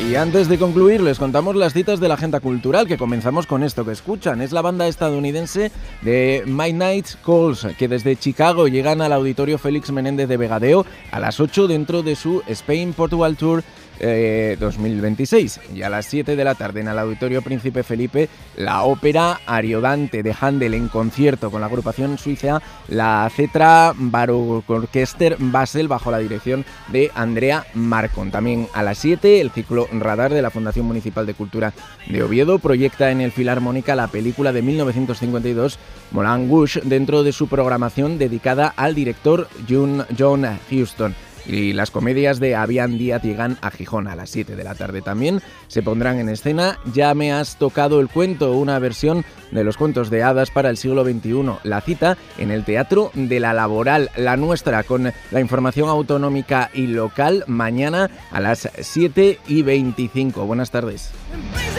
Y antes de concluir, les contamos las citas de la agenda cultural, que comenzamos con esto que escuchan. Es la banda estadounidense de Midnight Calls, que desde Chicago llegan al Auditorio Félix Menéndez de Vegadeo a las 8 dentro de su Spain Portugal Tour 2026. Y a las 7 de la tarde en el Auditorio Príncipe Felipe, la ópera Ariodante de Händel en concierto con la agrupación suiza la Cetra Barokorchester Basel bajo la dirección de Andrea Marcon. También a las 7 el ciclo Radar de la Fundación Municipal de Cultura de Oviedo proyecta en el Filarmónica la película de 1952 Moulin Rouge dentro de su programación dedicada al director John Huston. Y las comedias de Avian Díaz llegan a Gijón a las 7 de la tarde. También se pondrán en escena Ya me has tocado el cuento, una versión de los cuentos de hadas para el siglo XXI. La cita en el Teatro de la Laboral, La Nuestra, con la información autonómica y local mañana a las 7:25. Buenas tardes.